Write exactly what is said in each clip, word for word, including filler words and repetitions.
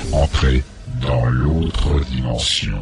Entrez dans l'autre dimension.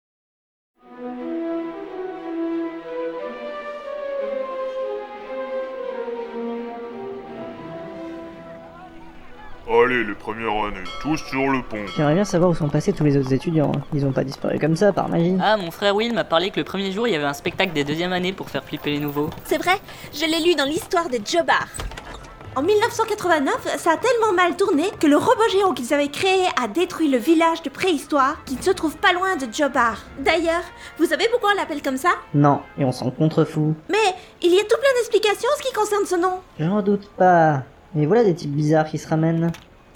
Allez, les premières années, tous sur le pont. J'aimerais bien savoir où sont passés tous les autres étudiants. hein. Ils ont pas disparu comme ça, par magie. Ah, mon frère Will m'a parlé que le premier jour, il y avait un spectacle des deuxièmes années pour faire flipper les nouveaux. C'est vrai, je l'ai lu dans l'histoire de Jobar. En dix-neuf cent quatre-vingt-neuf, ça a tellement mal tourné que le robot géant qu'ils avaient créé a détruit le village de préhistoire qui se trouve pas loin de Jobar. D'ailleurs, vous savez pourquoi on l'appelle comme ça? Non, et on s'en contrefout. Mais il y a tout plein d'explications en ce qui concerne ce nom. J'en doute pas. Mais voilà des types bizarres qui se ramènent.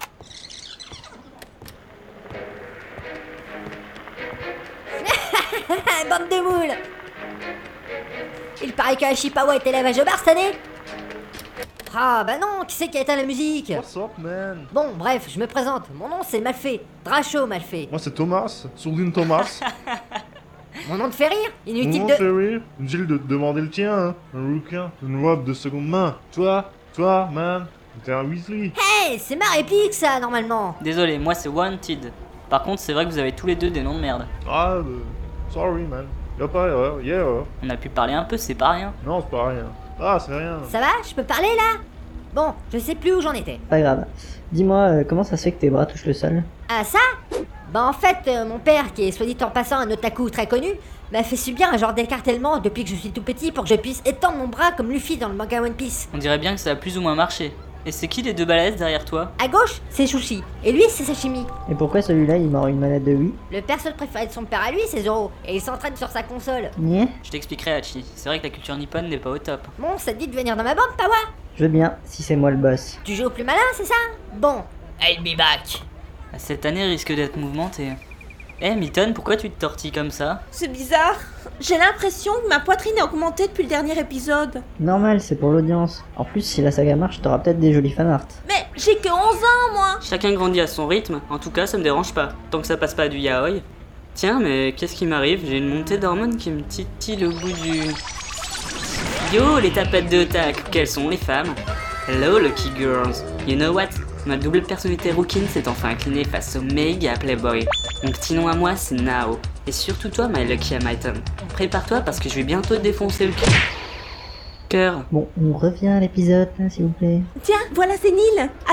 Bande de moules. Il paraît que Chipawa est élève à Jobar cette année. Ah bah non, qui c'est qui a éteint la musique? What's up, man? Bon, bref, je me présente. Mon nom c'est Malfait. Dracho Malfait. Moi c'est Thomas, Sourdine Thomas. Mon nom te fait rire? Inutile Mon de... chéri, inutile de te demander le tien, hein. Un rouquin, une robe de seconde main. Toi, toi, man, t'es un Weasley. Hey, c'est ma réplique ça, normalement. Désolé, moi c'est Wanted. Par contre, c'est vrai que vous avez tous les deux des noms de merde. Ah, euh, sorry, man. Y'a pas erreur, y'a erreur. On a pu parler un peu, c'est pas rien. Non, c'est pas rien. Ah, c'est rien. Ça va? Je peux parler là? Bon, je sais plus où j'en étais. Pas grave. Dis-moi, euh, comment ça se fait que tes bras touchent le sol? Ah ça? Bah en fait, euh, mon père, qui est soit dit en passant un otaku très connu, m'a fait subir un genre d'écartèlement depuis que je suis tout petit pour que je puisse étendre mon bras comme Luffy dans le manga One Piece. On dirait bien que ça a plus ou moins marché. Et c'est qui les deux balaises derrière toi? À gauche, c'est Sushi, et lui, c'est Sashimi. Et pourquoi celui-là il mord une manette de Wii? Le perso préféré de son père à lui, c'est Zoro, et il s'entraîne sur sa console. Niais? Je t'expliquerai, Hachi. C'est vrai que la culture nippone n'est pas au top. Bon, ça te dit de venir dans ma bande, Pawa? Je veux bien, si c'est moi le boss. Tu joues au plus malin, c'est ça? Bon, I'll be back. Cette année risque d'être mouvementée. Eh, Milton, pourquoi tu te tortilles comme ça? C'est bizarre. J'ai l'impression que ma poitrine a augmenté depuis le dernier épisode. Normal, c'est pour l'audience. En plus, si la saga marche, t'auras peut-être des jolis fanarts. Mais j'ai que onze ans, moi. Chacun grandit à son rythme, en tout cas ça me dérange pas, tant que ça passe pas du yaoi. Tiens, mais qu'est-ce qui m'arrive? J'ai une montée d'hormones qui me titille le bout du... Yo les tapettes de tac, quelles sont les femmes? Hello lucky girls, you know what? Ma double personnalité Rookin s'est enfin inclinée face au méga playboy. Mon petit nom à moi c'est Nao. Et surtout toi my lucky Hamilton. Prépare-toi parce que je vais bientôt te défoncer le cœur. Bon, on revient à l'épisode, là, s'il vous plaît. Tiens, voilà Sénile.